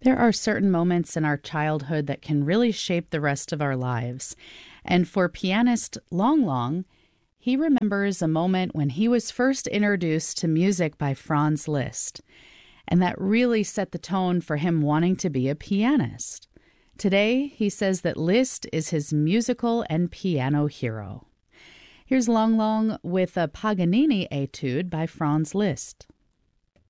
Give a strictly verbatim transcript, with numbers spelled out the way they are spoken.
There are certain moments in our childhood that can really shape the rest of our lives. And for pianist Long Long, he remembers a moment when he was first introduced to music by Franz Liszt. And that really set the tone for him wanting to be a pianist. Today, he says that Liszt is his musical and piano hero. Here's Long Long with a Paganini etude by Franz Liszt.